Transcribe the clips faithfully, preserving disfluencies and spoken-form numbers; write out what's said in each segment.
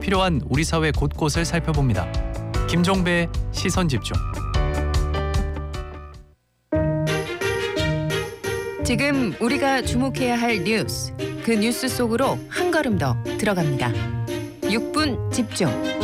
필요한 우리 사회 곳곳을 살펴봅니다. 김종배의 시선집중. 지금 우리가 주목해야 할 뉴스, 그 뉴스 속으로 한 걸음 더 들어갑니다. 육 분 집중.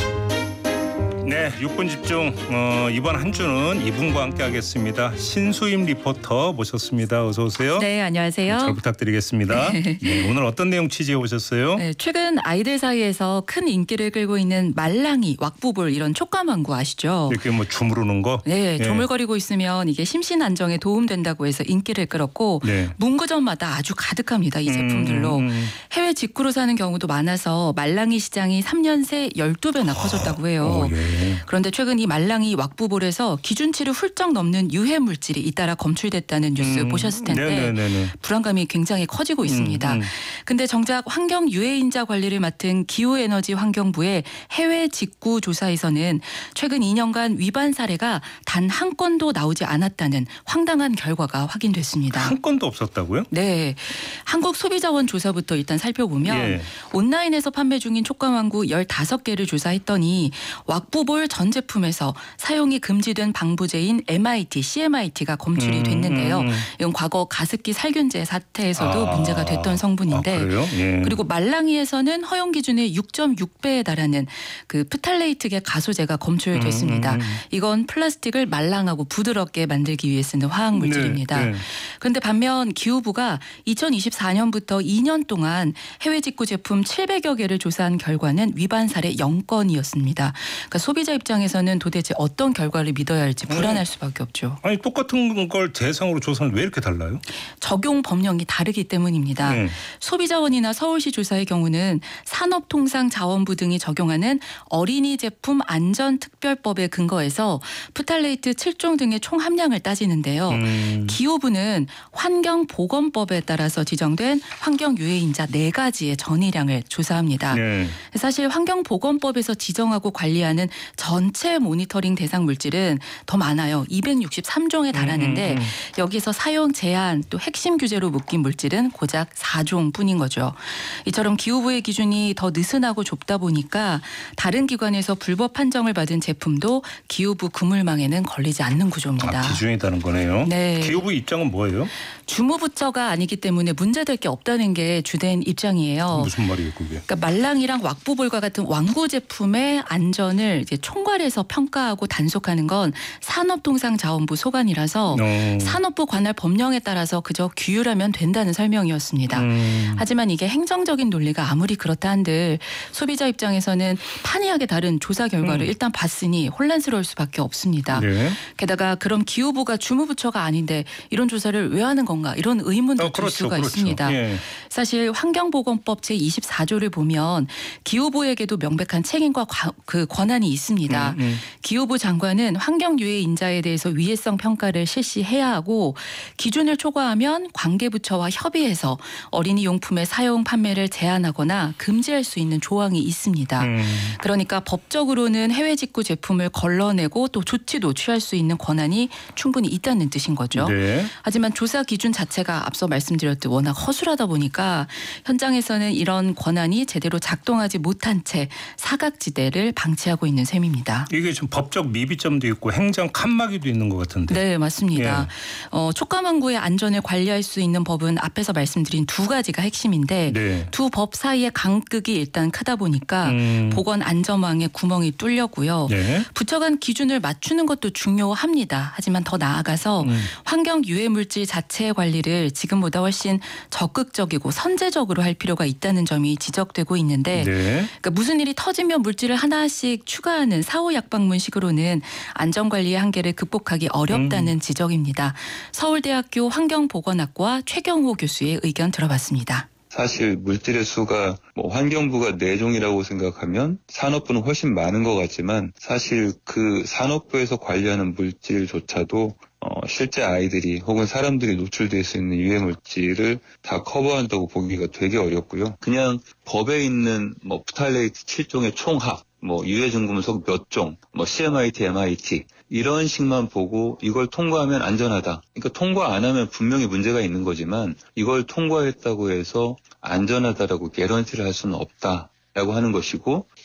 네, 육 분 집중. 어, 이번 한 주는 이분과 함께 하겠습니다. 신수임 리포터 모셨습니다. 어서 오세요. 네, 안녕하세요. 잘 부탁드리겠습니다. 네. 네, 오늘 어떤 내용 취재해 오셨어요? 네, 최근 아이들 사이에서 큰 인기를 끌고 있는 말랑이, 왁부볼 이런 촉감왕구 아시죠? 이렇게 뭐 주무르는 거? 네, 네. 조물거리고 있으면 이게 심신 안정에 도움된다고 해서 인기를 끌었고 네. 문구점마다 아주 가득합니다. 이 제품들로. 음, 음. 해외 직구로 사는 경우도 많아서 말랑이 시장이 삼 년 새 열두 배나 커졌다고 해요. 어, 예. 그런데 최근 이 말랑이 왁부볼에서 기준치를 훌쩍 넘는 유해 물질이 잇따라 검출됐다는 뉴스 음, 보셨을 텐데 네네네네. 불안감이 굉장히 커지고 있습니다. 음, 음. 근데 정작 환경 유해인자 관리를 맡은 기후에너지 환경부의 해외 직구 조사에서는 최근 이 년간 위반 사례가 단 한 건도 나오지 않았다는 황당한 결과가 확인됐습니다. 한 건도 없었다고요? 네, 한국소비자원 조사부터 일단 살펴보면 예. 온라인에서 판매 중인 촉감왕구 열다섯 개를 조사했더니 왁부볼 전 제품에서 사용이 금지된 방부제인 엠아이티, 씨엠아이티가 검출이 음, 됐는데요. 음, 음. 이건 과거 가습기 살균제 사태에서도 아, 문제가 됐던 성분인데 아, 그래요? 예. 그리고 말랑이에서는 허용 기준의 육 점 육 배에 달하는 그 프탈레이트계 가소제가 검출됐습니다. 음, 음, 음. 이건 플라스틱을 말랑하고 부드럽게 만들기 위해 쓰는 화학 물질입니다. 네, 네. 그런데 반면 기후부가 이천이십사 년부터 이 년 동안 해외 직구 제품 칠백여 개를 조사한 결과는 위반 사례 영 건이었습니다. 그러니까 소비자 입장에서는 도대체 어떤 결과를 믿어야 할지 불안할 수밖에 없죠. 아니 똑같은 걸 대상으로 조사는 왜 이렇게 달라요? 적용 법령이 다르기 때문입니다. 네. 소비자원이나 서울시 조사의 경우는 산업통상자원부 등이 적용하는 어린이 제품 안전특별법에 근거해서 프탈레이트 칠 종 등의 총 함량을 따지는데요. 음. 기후부는 환경보건법에 따라서 지정된 환경유해인자 네 가지의 전이량을 조사합니다. 네. 사실 환경보건법에서 지정하고 관리하는 전체 모니터링 대상 물질은 더 많아요. 이백육십삼 종에 달하는데 음, 음, 음. 여기서 사용 제한 또 핵심 규제로 묶인 물질은 고작 사 종뿐인 거죠. 이처럼 기후부의 기준이 더 느슨하고 좁다 보니까 다른 기관에서 불법 판정을 받은 제품도 기후부 그물망에는 걸리지 않는 구조입니다. 아, 기준이 다른 거네요. 네. 기후부 입장은 뭐예요? 주무부처가 아니기 때문에 문제될 게 없다는 게 주된 입장이에요. 무슨 말이에요, 그게? 그러니까 말랑이랑 왁부볼과 같은 완구 제품의 안전을 이제 총괄해서 평가하고 단속하는 건 산업통상자원부 소관이라서 어. 산업부 관할 법령에 따라서 그저 규율하면 된다는 설명이었습니다. 음. 하지만 이게 행정적인 논리가 아무리 그렇다 한들 소비자 입장에서는 판이하게 다른 조사 결과를 음. 일단 봤으니 혼란스러울 수밖에 없습니다. 네. 게다가 그럼 기후부가 주무부처가 아닌데 이런 조사를 왜 하는 건가 이런 의문도 어, 들 그렇죠, 수가 그렇죠. 있습니다. 예. 사실 환경보건법 제이십사 조를 보면 기후부에게도 명백한 책임과 과, 그 권한이 있습니다. 음, 음. 기후부 장관은 환경유해 인자에 대해서 위해성 평가를 실시해야 하고 기준을 초과하면 관계부처와 협의해서 어린이 용품의 사용 판매를 제한하거나 금지할 수 있는 조항이 있습니다. 음. 그러니까 법적으로는 해외 직구 제품을 걸러내고 또 조치도 취할 수 있는 권한이 충분히 있다는 뜻인 거죠. 네. 하지만 조사 기준 자체가 앞서 말씀드렸듯 워낙 허술하다 보니까 현장에서는 이런 권한이 제대로 작동하지 못한 채 사각지대를 방치하고 있는 셈입니다. 이게 좀 법적 미비점도 있고 행정 칸막이도 있는 것 같은데. 네, 맞습니다. 예. 어, 촉감왕구의 안전을 관리할 수 있는 법은 앞에서 말씀드린 두 가지가 핵심인데 네. 두 법 사이의 간극이 일단 크다 보니까 음. 보건안전망에 구멍이 뚫렸고요. 네. 부처 간 기준을 맞추는 것도 중요합니다. 하지만 더 나아가서 음. 환경 유해 물질 자체의 관리를 지금보다 훨씬 적극적이고 선제적으로 할 필요가 있다는 점이 지적되고 있는데 네. 그러니까 무슨 일이 터지면 물질을 하나씩 추가하는 사후 약방문식으로는 안전관리의 한계를 극복하기 어렵다는 음. 지적입니다. 서울대학교 환경보건학과 최경호 교수의 의견 들어봤습니다. 사실 물질의 수가 뭐 환경부가 네 종이라고 생각하면 산업부는 훨씬 많은 것 같지만 사실 그 산업부에서 관리하는 물질조차도 어, 실제 아이들이 혹은 사람들이 노출될 수 있는 유해 물질을 다 커버한다고 보기가 되게 어렵고요. 그냥 법에 있는 뭐 프탈레이트 칠 종의 총합, 뭐 유해 중금속 몇 종, 뭐 씨엠아이티, 엠아이티 이런 식만 보고 이걸 통과하면 안전하다. 그러니까 통과 안 하면 분명히 문제가 있는 거지만 이걸 통과했다고 해서 안전하다라고 개런티를 할 수는 없다라고 하는 것이고